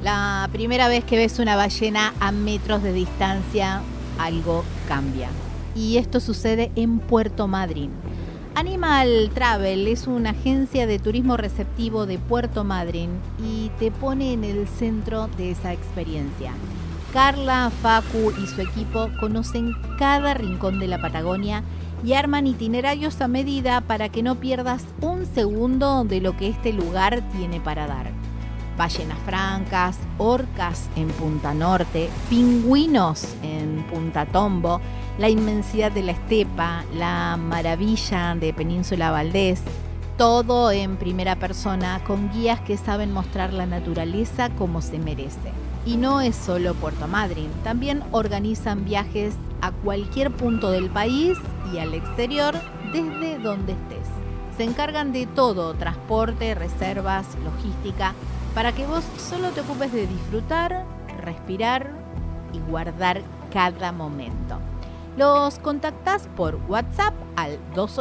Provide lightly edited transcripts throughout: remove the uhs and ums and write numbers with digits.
La primera vez que ves una ballena a metros de distancia, algo cambia. Y esto sucede en Puerto Madryn. Animal Travel es una agencia de turismo receptivo de Puerto Madryn y te pone en el centro de esa experiencia. Carla, Facu y su equipo conocen cada rincón de la Patagonia y arman itinerarios a medida para que no pierdas un segundo de lo que este lugar tiene para dar. Ballenas francas, orcas en Punta Norte, pingüinos en Punta Tombo, la inmensidad de la estepa, la maravilla de Península Valdés, todo en primera persona con guías que saben mostrar la naturaleza como se merece. Y no es solo Puerto Madryn, también organizan viajes a cualquier punto del país y al exterior desde donde estés. Se encargan de todo, transporte, reservas, logística, para que vos solo te ocupes de disfrutar, respirar y guardar cada momento. Los contactás por WhatsApp al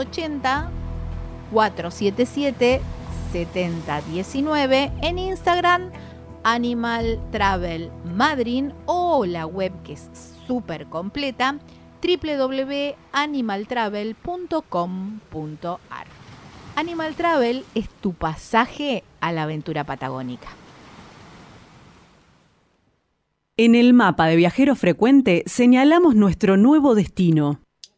280-477-7019, en Instagram Animal Travel Madryn o la web que es súper completa www.animaltravel.com.ar. Animal Travel es tu pasaje a la aventura patagónica. En el mapa de Viajero Frecuente señalamos nuestro nuevo destino.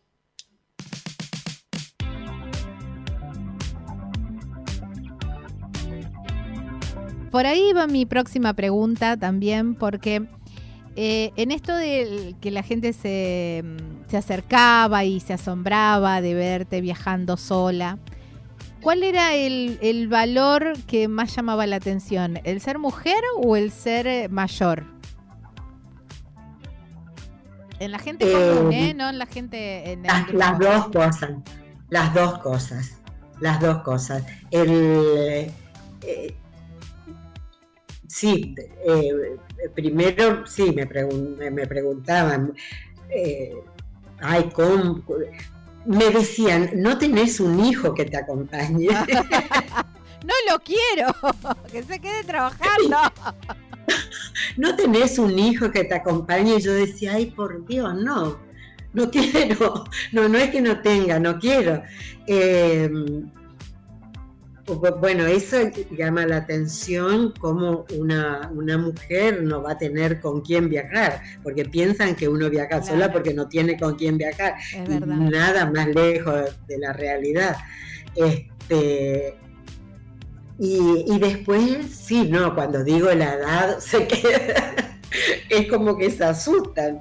Por ahí va mi próxima pregunta también, porque en esto de que la gente se acercaba y se asombraba de verte viajando sola, ¿cuál era el valor que más llamaba la atención? ¿El ser mujer o el ser mayor? En la gente común, no en la gente... Las dos cosas, las dos cosas, las dos cosas. Sí, primero sí me preguntaban, ¿cómo? Me decían, ¿no tenés un hijo que te acompañe? No lo quiero, que se quede trabajando. ¿No tenés un hijo que te acompañe? Y yo decía, ay, por Dios, no quiero. No es que no tenga, no quiero. Bueno, eso llama la atención, como una mujer no va a tener con quién viajar, porque piensan que uno viaja sola porque no tiene con quién viajar. Es verdad. Nada más lejos de la realidad. Y después, sí, no, cuando digo la edad, se queda, es como que se asustan.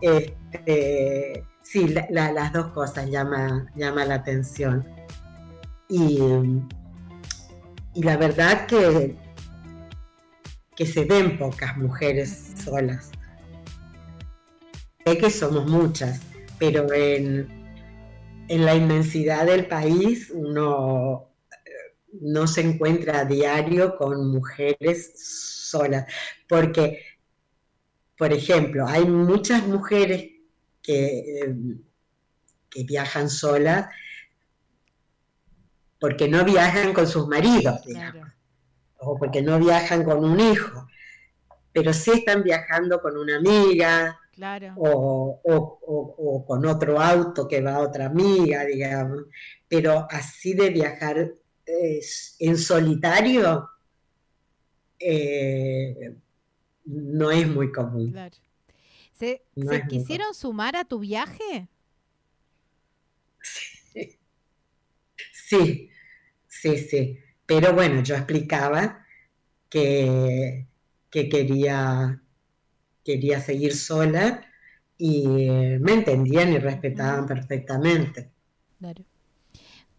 Sí, las dos cosas llama la atención. Y la verdad que se ven pocas mujeres solas. Sé que somos muchas, pero en la inmensidad del país uno no se encuentra a diario con mujeres solas, porque, por ejemplo, hay muchas mujeres que viajan solas porque no viajan con sus maridos, digamos, claro, o porque no viajan con un hijo, pero sí están viajando con una amiga, claro, o con otro auto que va a otra amiga, digamos, pero así de viajar en solitario no es muy común. Claro. ¿Se quisieron sumar a tu viaje? Sí. Pero bueno, yo explicaba que quería seguir sola y me entendían y respetaban perfectamente. Claro.